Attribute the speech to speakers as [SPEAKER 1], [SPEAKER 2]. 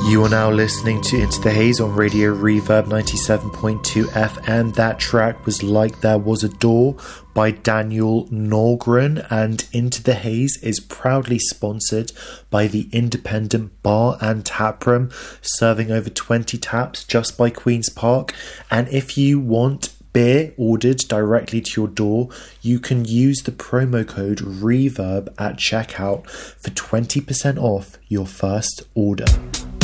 [SPEAKER 1] You are now listening to Into the Haze on Radio Reverb 97.2 FM. That track was Like There Was a Door by Daniel Norgren, and Into the Haze is proudly sponsored by the Independent Bar and Tap Room, serving over 20 taps just by Queen's Park. And if you want beer ordered directly to your door, you can use the promo code REVERB at checkout for 20% off your first order.